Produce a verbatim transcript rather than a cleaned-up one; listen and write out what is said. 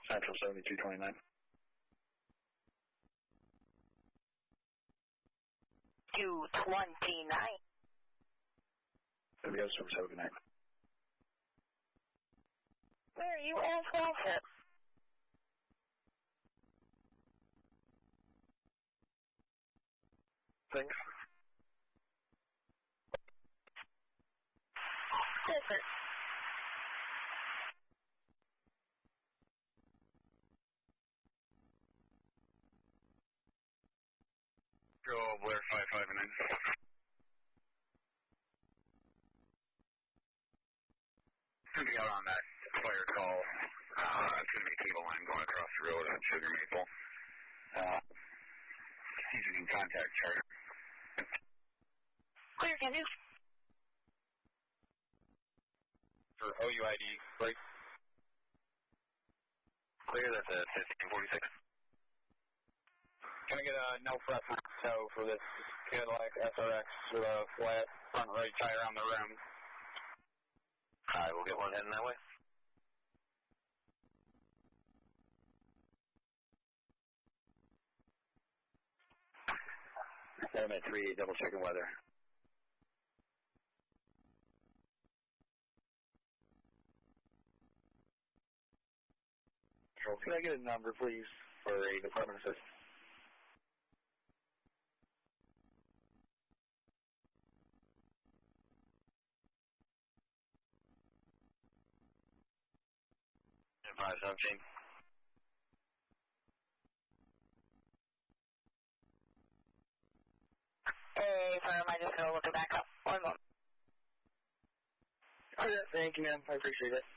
Central seventy-two twenty-nine. two twenty-nine. W S from seven nine. Where are you as well, sir? Thanks. Yes, sir. Go Blair five five nine. Gonna be out on that fire call. Uh, it's gonna be a cable line going across the road on Sugar Maple. Uh, see if you can contact Charter. Clear, can you? For O U I D, break. Clear, that's a fifteen forty-six. Can I get a no press on tow for this Cadillac S R X with a flat front right tire on the rim? Alright, we'll get one heading that way. I'm at three eight, double checking weather. Can I get a number, please, for a department assistant? five seventeen. Hey, firm, I just gotta look it back up. One moment. Okay, thank you, ma'am. I appreciate it.